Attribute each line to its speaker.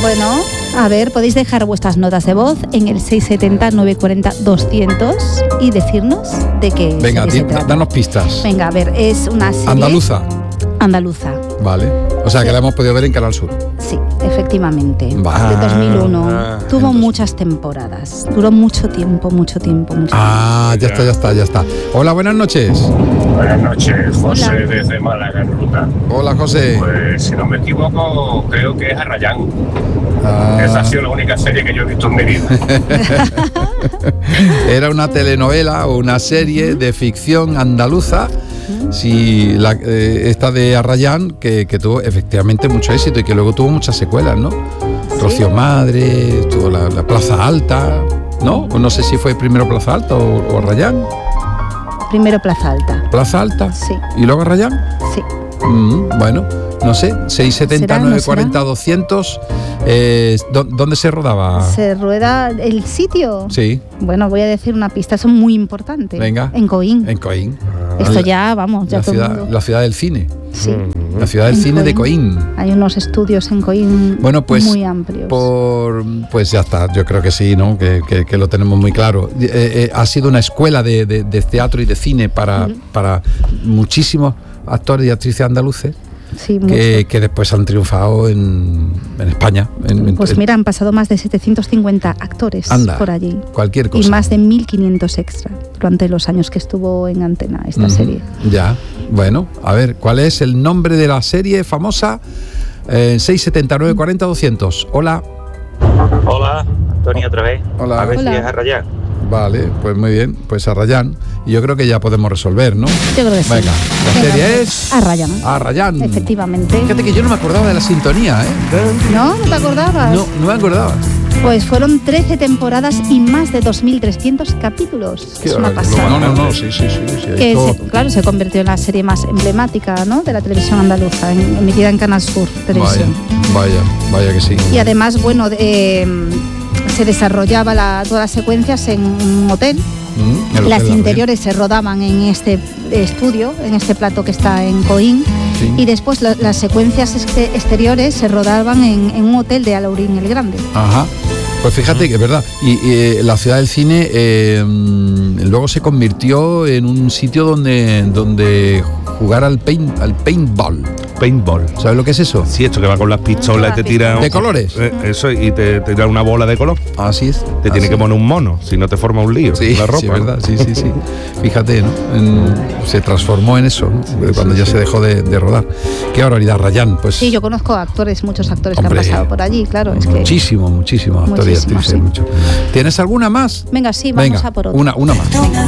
Speaker 1: Bueno, a ver, podéis dejar vuestras notas de voz en el 670-940-200 y decirnos de qué.
Speaker 2: Venga, danos pistas.
Speaker 1: Venga, a ver, es una serie
Speaker 2: Andaluza. Vale. O sea, que la hemos podido ver en Canal Sur.
Speaker 1: Sí, efectivamente. De
Speaker 2: Vale.
Speaker 1: 2001. Tuvo muchas temporadas. Duró mucho tiempo.
Speaker 2: Ya está. Hola, buenas noches.
Speaker 3: Buenas noches, José.
Speaker 1: Hola.
Speaker 3: Desde Málaga, en ruta.
Speaker 2: Hola, José.
Speaker 3: Pues si no me equivoco, creo que es Arrayán. Esa ha sido la única serie que yo he visto en mi vida.
Speaker 2: Era una telenovela o una serie de ficción andaluza. Sí, esta de Arrayán, que tuvo efectivamente mucho éxito y que luego tuvo muchas secuelas, ¿no? Rocío Madre, tuvo la Plaza Alta, ¿no? O no sé si fue primero Plaza Alta o Arrayán.
Speaker 1: Primero Plaza Alta.
Speaker 2: ¿Plaza Alta?
Speaker 1: Sí.
Speaker 2: ¿Y luego Arrayán?
Speaker 1: Sí.
Speaker 2: Bueno, no sé, 670-940-200. ¿Dónde se rodaba?
Speaker 1: ¿Se rueda el sitio?
Speaker 2: Sí.
Speaker 1: Bueno, voy a decir una pista, eso es muy importante.
Speaker 2: Venga.
Speaker 1: En Coín.
Speaker 2: En Coín.
Speaker 1: Esto ya, vamos, ya todo el mundo.
Speaker 2: La ciudad del cine.
Speaker 1: Sí.
Speaker 2: La ciudad del cine de Coín.
Speaker 1: Hay unos estudios en Coín muy amplios.
Speaker 2: Pues ya está, yo creo que sí, ¿no? Que lo tenemos muy claro. Ha sido una escuela de teatro y de cine para muchísimos actores y actrices andaluces.
Speaker 1: Sí,
Speaker 2: que después han triunfado en España.
Speaker 1: Mira, han pasado más de 750 actores por allí.
Speaker 2: Cualquier cosa.
Speaker 1: Y más de 1.500 extra durante los años que estuvo en antena esta serie.
Speaker 2: Ya, bueno, a ver, ¿cuál es el nombre de la serie famosa? 670-940-200. Hola.
Speaker 4: Hola, Antonio otra vez.
Speaker 2: Hola.
Speaker 4: A ver si es Arrayán.
Speaker 2: Vale, pues muy bien, pues Arrayán. Y yo creo que ya podemos resolver, ¿no?
Speaker 1: Yo creo que sí.
Speaker 2: Venga, la serie es
Speaker 1: Arrayán. Efectivamente.
Speaker 2: Fíjate que yo no me acordaba de la sintonía, ¿eh?
Speaker 1: ¿No? ¿No te acordabas?
Speaker 2: No me acordaba.
Speaker 1: Pues fueron 13 temporadas y más de 2.300 capítulos. Es una pasada.
Speaker 2: No, sí.
Speaker 1: Claro, se convirtió en la serie más emblemática, ¿no?, de la televisión andaluza, emitida en Canal Sur Televisión.
Speaker 2: Vaya que sí.
Speaker 1: Y además, bueno, se desarrollaba todas las secuencias en un hotel. Las interiores se rodaban en este estudio, en este plató que está en Coín. Sí. Y después las secuencias exteriores se rodaban en un hotel de Alaurín el Grande.
Speaker 2: Ajá. Pues fíjate que es verdad. Y la ciudad del cine luego se convirtió en un sitio donde jugar al paintball.
Speaker 5: Paintball.
Speaker 2: ¿Sabes lo que es eso?
Speaker 5: Sí, esto que va con las pistolas y te tira...
Speaker 2: ¿De colores?
Speaker 5: Eso, y te tira una bola de color.
Speaker 2: Así es.
Speaker 5: Te tiene que poner un mono, si no te forma un lío.
Speaker 2: Sí,
Speaker 5: la ropa.
Speaker 2: Sí, verdad. Sí. Fíjate, ¿no? Se transformó en eso, ¿no? Cuando ya se dejó de rodar. Qué barbaridad, Arrayán. Pues,
Speaker 1: sí, yo conozco muchos actores que han pasado por allí, claro.
Speaker 2: Muchísimos actores y actrices.
Speaker 1: Sí.
Speaker 2: ¿Tienes alguna más?
Speaker 1: Venga, sí, vamos a por otra.
Speaker 2: Una más.